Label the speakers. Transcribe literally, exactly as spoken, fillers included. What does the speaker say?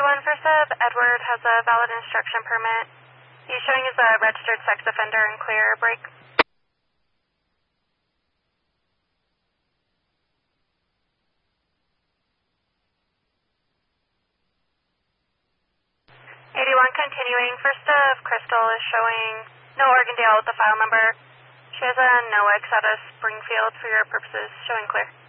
Speaker 1: eighty-one for sub, Edward has a valid instruction permit. He's showing as a registered sex offender and clear break. eighty-one continuing, first of Crystal is showing no Oregondale with the file number. She has a no X out of Springfield for your purposes, showing clear.